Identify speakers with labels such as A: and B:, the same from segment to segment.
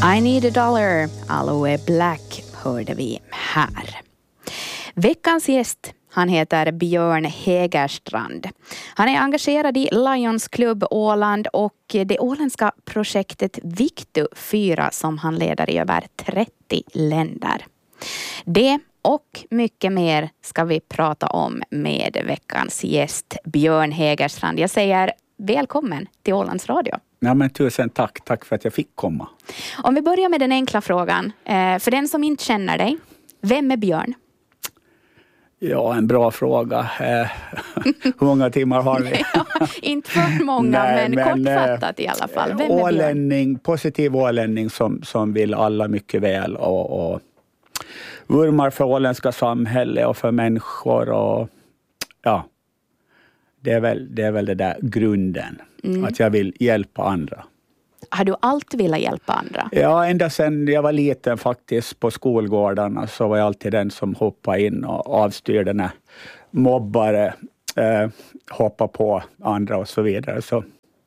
A: I need a dollar, Aloe Black hörde vi här. Veckans gäst, han heter Björn Hägerstrand. Han är engagerad i Lions Club Åland och det åländska projektet Victu 4 som han leder i över 30 länder. Det och mycket mer ska vi prata om med veckans gäst Björn Hägerstrand. Jag säger välkommen till Ålands Radio.
B: Ja, men tusen tack för att jag fick komma.
A: Om vi börjar med den enkla frågan. För den som inte känner dig, vem är Björn?
B: Ja, en bra fråga. Hur många timmar har vi?
A: Ja, inte för många, men kortfattat i alla fall. Vem är
B: ålänning, positiv ålänning som vill alla mycket väl och vurmar för åländska samhälle och för människor. Och, ja, det är väl det där grunden. Att jag vill hjälpa andra.
A: Har du alltid velat hjälpa andra?
B: Ja, ända sedan jag var liten faktiskt på skolgårdarna så var jag alltid den som hoppade in och avstyrde när mobbare hoppade på andra och så vidare. Så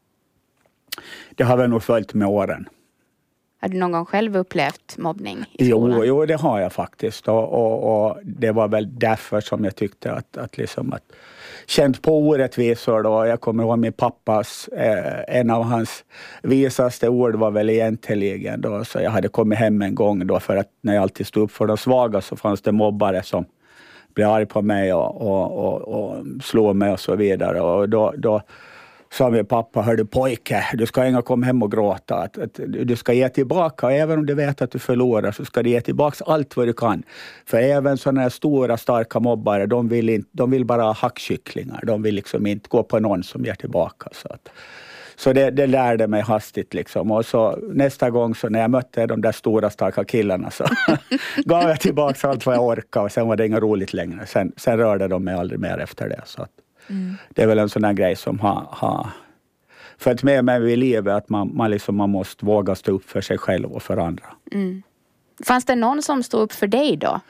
B: det har väl nog följt med åren.
A: Har du någon gång själv upplevt mobbning i skolan?
B: Jo, det har jag faktiskt. Och det var väl därför som jag tyckte att känt på orättvisor då. Jag kommer ihåg min pappas, en av hans visaste ord var väl egentligen då. Så jag hade kommit hem en gång då för att när jag alltid stod upp för de svaga så fanns det mobbare som blev arg på mig och slog mig och så vidare. Och då sa min pappa, hörde pojke, du ska inte komma hem och gråta. Att du ska ge tillbaka, även om du vet att du förlorar så ska du ge tillbaka allt vad du kan. För även sådana här stora, starka mobbare, de vill bara ha hackkycklingar. De vill liksom inte gå på någon som ger tillbaka. Så det lärde mig hastigt liksom. Och så nästa gång så när jag mötte de där stora, starka killarna så gav jag tillbaka allt vad jag orkade. Och sen var det inget roligt längre. Sen rörde de mig aldrig mer efter det, så att det är väl en sån där grej som har följt med mig i livet, att man måste våga stå upp för sig själv och för andra.
A: Fanns det någon som stod upp för dig då?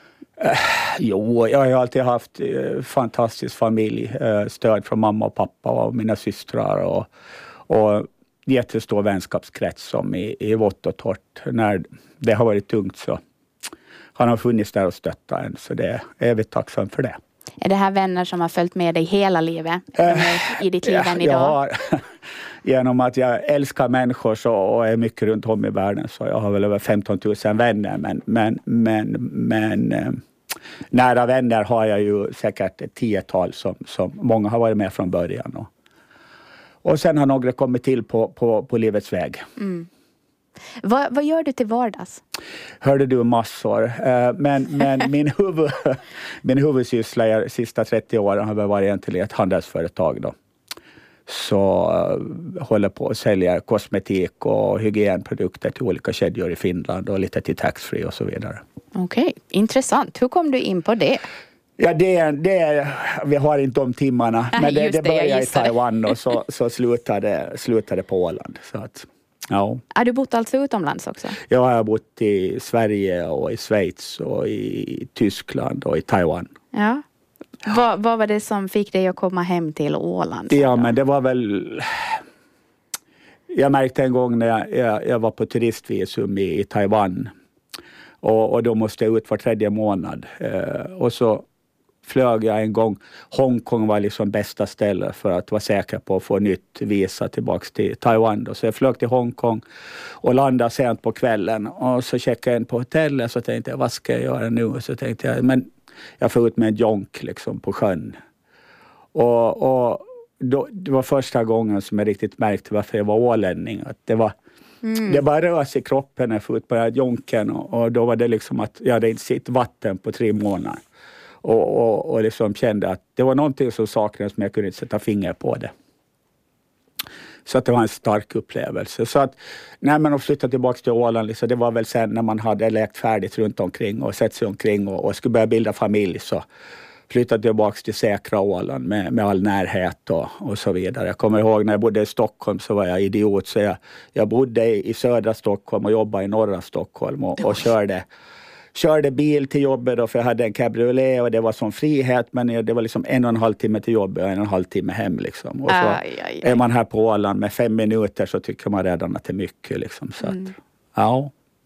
B: Jo, jag har alltid haft fantastisk familj, stöd från mamma och pappa och mina systrar och jättestor vänskapskrets som i vått och torrt. När det har varit tungt så han har funnits där och stöttat en, så det är evigt tacksam för det.
A: Är det här vänner som har följt med dig hela livet? I ditt liv än idag?
B: Genom att jag älskar människor och är mycket runt om i världen så jag har väl över 15 000 vänner. Men nära vänner har jag ju säkert ett 10-tal som många har varit med från början. Och sen har några kommit till på livets väg.
A: Vad gör du till vardags?
B: Hörde du massor. Men min huvudsyssla de sista 30 åren har varit egentligen ett handelsföretag då. Så håller på att sälja kosmetik och hygienprodukter till olika kedjor i Finland och lite till taxfree och så vidare.
A: Okej, intressant. Hur kom du in på det?
B: Ja, vi har inte de timmarna. Men det började i Taiwan och så slutade på Åland. Så att, ja.
A: Har du bott alltså utomlands också?
B: Jag har bott i Sverige och i Schweiz och i Tyskland och i Taiwan.
A: Ja. Vad var det som fick dig att komma hem till Åland?
B: Ja, men det var väl... Jag märkte en gång när jag var på turistvisum i Taiwan. Och då måste jag ut var 3:e månad. Och så flög jag en gång. Hongkong var liksom bästa stället för att vara säker på att få nytt visa tillbaka till Taiwan. Då. Så jag flög till Hongkong och landade sent på kvällen. Och så checkade jag in på hotellet så tänkte jag, vad ska jag göra nu? Och så tänkte jag, men jag får ut med en jonk liksom på sjön. Och då, det var första gången som jag riktigt märkte varför jag var ålänning. Att det bara rös i kroppen när jag får ut på den här jonken. Och då var det liksom att jag hade inte sitt vatten på 3 månader. Och liksom kände att det var någonting som saknades men jag kunde inte sätta finger på det. Så att det var en stark upplevelse. Så att när man flyttade tillbaka till Åland, liksom, det var väl sen när man hade läkt färdigt runt omkring och sett sig omkring och skulle börja bilda familj så flyttade tillbaka till säkra Åland med all närhet och så vidare. Jag kommer ihåg när jag bodde i Stockholm så var jag idiot så jag bodde i södra Stockholm och jobbade i norra Stockholm och körde bil till jobbet då, för jag hade en cabriolet och det var som frihet, men det var liksom 1,5 timme till jobbet och 1,5 timme hem liksom. Och så är man här på Åland med 5 minuter så tycker man redan att det är mycket liksom. Så att, ja.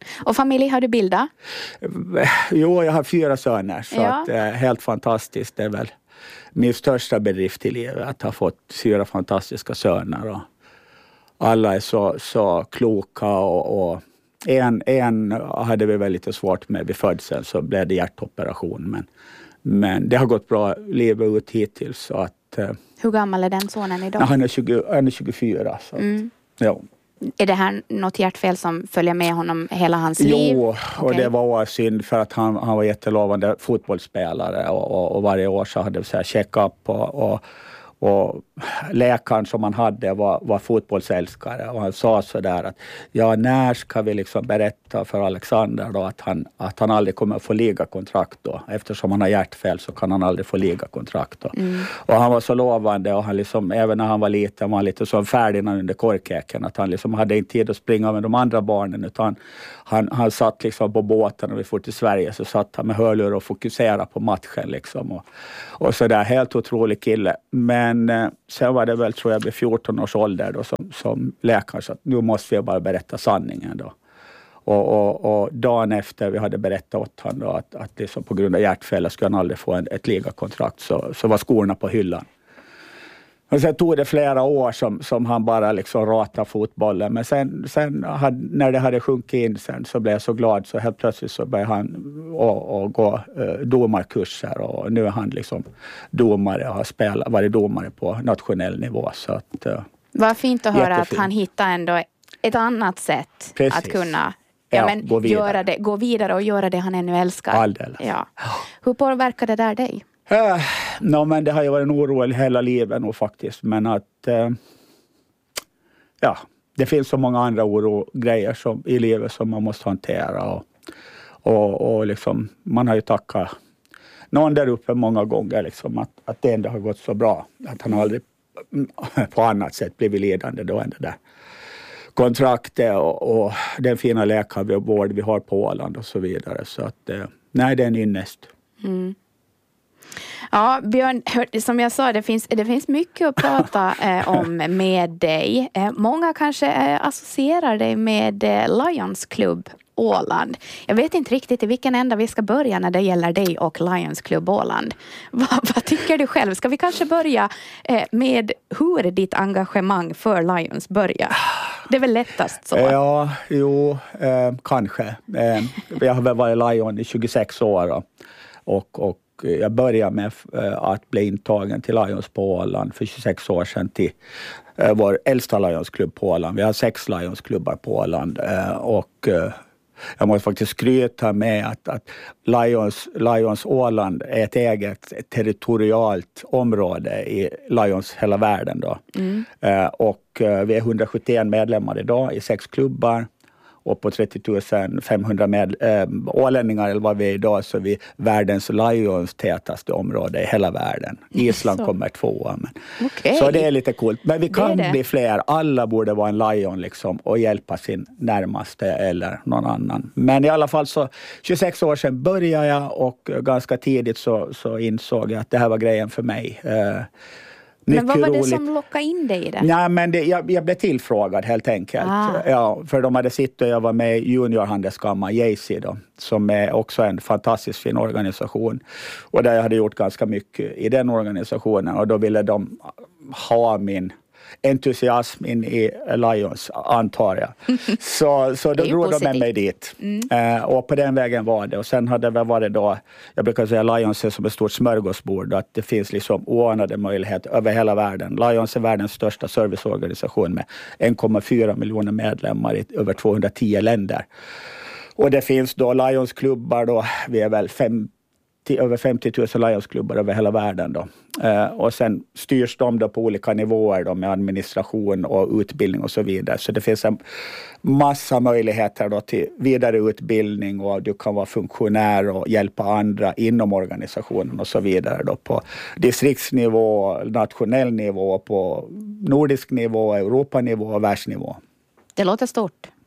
A: Och familj har du bildat?
B: Jo, jag har 4 söner, så
A: Ja.
B: att, helt fantastiskt. Det är väl min största bedrift i livet att ha fått 4 fantastiska söner. Och alla är så kloka och en hade vi väl lite svårt med vid födseln, så blev det hjärtoperation. Men det har gått bra livet ut hittills. Så att,
A: Hur gammal är den sonen idag?
B: han är 24. Så att, ja.
A: Är det här något hjärtfel som följer med honom hela hans liv?
B: Jo, och
A: Okej.
B: det var synd för att han var jättelovande fotbollsspelare och varje år så hade vi så här check-up och läkaren som han hade var fotbollsälskare, och han sa så där att när ska vi liksom berätta för Alexander då att han aldrig kommer att få ligakontrakt då, eftersom han har hjärtfel så kan han aldrig få ligakontrakt då. Och han var så lovande, och han liksom, även när han var liten var han lite så Ferdinand under korkäken, att han liksom hade inte tid att springa med de andra barnen, utan han satt liksom på båten när vi får till Sverige, så satt han med hörlurar och fokuserade på matchen liksom, och så där, helt otrolig kille. Men sen var det väl, tror jag, vid 14 års ålder då, som läkaren sa att nu måste vi bara berätta sanningen då. Och dagen efter vi hade berättat åt honom då att liksom på grund av hjärtfel skulle han aldrig få ett ligakontrakt, så var skorna på hyllan. Och sen tog det flera år som han bara liksom ratade fotbollen. Men sen när det hade sjunkit in sen, så blev jag så glad, så helt plötsligt så började han att gå domarkurser, och nu är han liksom domare och har varit domare på nationell nivå. Så att,
A: vad fint att höra
B: jättefint.
A: att han hittar ändå ett annat sätt.
B: Precis.
A: Att kunna gå vidare och göra det han ännu älskar.
B: Alldeles.
A: Ja. Hur påverkar det där dig?
B: Men det har ju varit en oro hela livet nog faktiskt. Men att det finns så många andra grejer i livet som man måste hantera. Och liksom, man har ju tackat någon där uppe många gånger liksom, att det ändå har gått så bra. Att han aldrig på annat sätt blivit lidande då än det där kontraktet och den fina läkarvård vi har på Åland och så vidare. Så att nej, det är en ynnest.
A: Ja, Björn, som jag sa, det finns mycket att prata om med dig. Många kanske associerar dig med Lions Club Åland. Jag vet inte riktigt i vilken ända vi ska börja när det gäller dig och Lions Club Åland. Vad tycker du själv? Ska vi kanske börja med hur ditt engagemang för Lions börjar? Det är väl lättast så?
B: Ja, kanske. Jag har väl varit Lion i 26 år då. Och jag började med att bli intagen till Lions på Åland för 26 år sedan till vår äldsta Lions-klubb på Åland. Vi har 6 Lions-klubbar på Åland och jag måste faktiskt skryta med att Lions Åland är ett eget territorialt område i Lions hela världen då. Och vi är 171 medlemmar idag i 6 klubbar. Och på 30 500 ålänningar eller vad vi är idag, så är vi världens Lions tätaste område i hela världen. Island kommer 2.
A: Okay.
B: Så det är lite coolt. Men vi kan bli fler. Alla borde vara en Lion liksom, och hjälpa sin närmaste eller någon annan. Men i alla fall så 26 år sedan började jag, och ganska tidigt så insåg jag att det här var grejen för mig.
A: Men vad var det som lockade in dig i det?
B: Nej, men jag blev tillfrågad helt enkelt. Ja, för de hade sitt och jag var med i juniorhandelskammaren JC då, som är också en fantastiskt fin organisation. Och där jag hade gjort ganska mycket i den organisationen, och då ville de ha min entusiasm in i Lions, antar jag. Så då drog de med mig dit. Och på den vägen var det. Och sen hade det varit då, jag brukar säga Lions är som ett stort smörgåsbord, att det finns liksom oanade möjligheter över hela världen. Lions är världens största serviceorganisation med 1,4 miljoner medlemmar i över 210 länder. Och det finns då Lions-klubbar då, vi är väl över 50 000 Lions-klubbar över hela världen då. Och sen styrs de då på olika nivåer då, med administration och utbildning och så vidare. Så det finns en massa möjligheter då till vidareutbildning, och du kan vara funktionär och hjälpa andra inom organisationen och så vidare då, på distriktsnivå, nationell nivå, på nordisk nivå, Europanivå och världsnivå.
A: Det låter stort.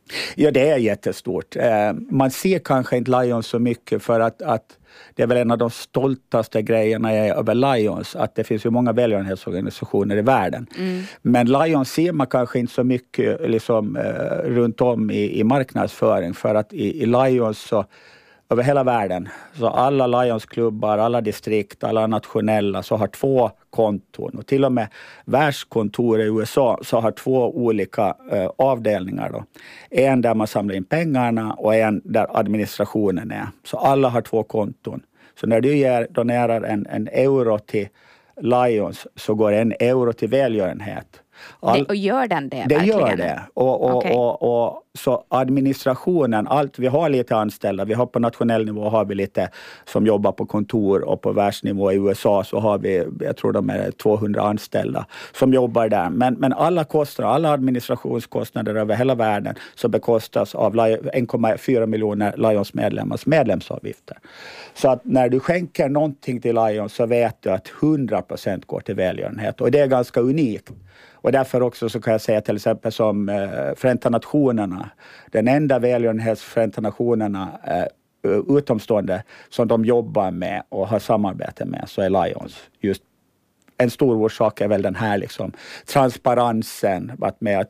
B: Ja, det är jättestort. Man ser kanske inte Lions så mycket för att det är väl en av de stoltaste grejerna över Lions, att det finns ju många välgörenhetsorganisationer i världen. Men Lions ser man kanske inte så mycket liksom, runt om i marknadsföring, för att i Lions så över hela världen, så alla Lions-klubbar, alla distrikt, alla nationella så har 2 konton, och till och med världskontor i USA så har 2 olika avdelningar då. En där man samlar in pengarna och en där administrationen är. Så alla har 2 konton. Så när du donerar en euro till Lions så går 1 euro till välgörenhet.
A: Och gör den det?
B: Det
A: verkligen?
B: gör det. Och så administrationen, vi har lite anställda. Vi har på nationell nivå har vi lite som jobbar på kontor, och på världsnivå i USA så har vi, jag tror de är 200 anställda som jobbar där. Men alla kostnader, alla administrationskostnader över hela världen så bekostas av 1,4 miljoner Lions medlemmars medlemsavgifter. Så att när du skänker någonting till Lions så vet du att 100% går till välgörenhet, och det är ganska unikt. Och därför också så kan jag säga till exempel som Förenta Nationerna, den enda välgörenhetsförenta Nationerna utomstående som de jobbar med och har samarbete med, så är Lions. Just en stor orsak är väl den här liksom transparensen, med